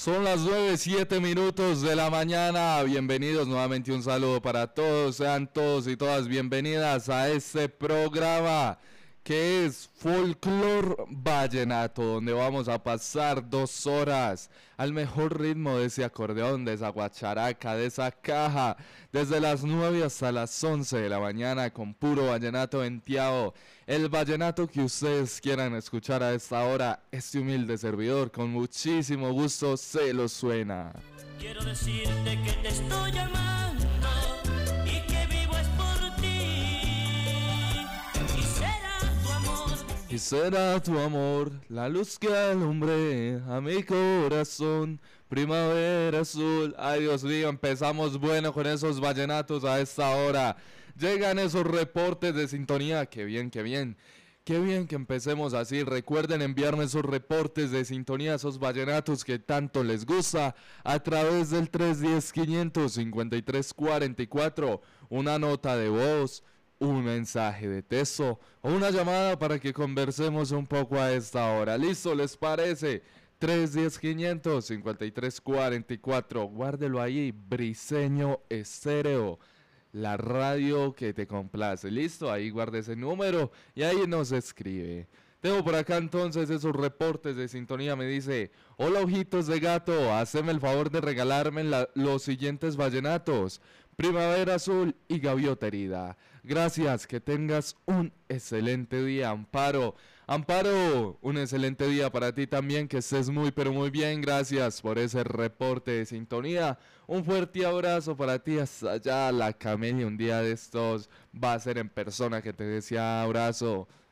Son las 9:07 de la mañana. Bienvenidos nuevamente, un saludo para todos. Sean todos y todas bienvenidas a este programa que es Folklore Vallenato, donde vamos a pasar 2 horas al mejor ritmo de ese acordeón, de esa guacharaca, de esa caja, desde las 9 hasta las 11 de la mañana con puro vallenato venteado. El vallenato que ustedes quieran escuchar a esta hora, este humilde servidor con muchísimo gusto se lo suena. Quiero decirte que te estoy llamando y que vivo es por ti. Y será tu amor la luz que alumbre a mi corazón, primavera azul. Ay, Dios mío, empezamos bueno con esos vallenatos a esta hora. Llegan esos reportes de sintonía, qué bien, qué bien. Qué bien que empecemos así. Recuerden enviarme esos reportes de sintonía, esos vallenatos que tanto les gusta, a través del 310-553-44, una nota de voz, un mensaje de texto o una llamada para que conversemos un poco a esta hora. ¿Listo? ¿Les parece? 310-553-44. Guárdelo ahí, Briseño Estéreo, la radio que te complace. ¿Listo? Ahí guarde ese número y ahí nos escribe. Tengo por acá entonces esos reportes de sintonía. Me dice: hola ojitos de gato, haceme el favor de regalarme los siguientes vallenatos: Primavera Azul y Gaviota Herida. Gracias, que tengas un excelente día, Amparo. Amparo, un excelente día para ti también, que estés muy pero muy bien. Gracias por ese reporte de sintonía. Un fuerte abrazo para ti hasta allá. La Camelia un día de estos va a ser en persona que te desea abrazo.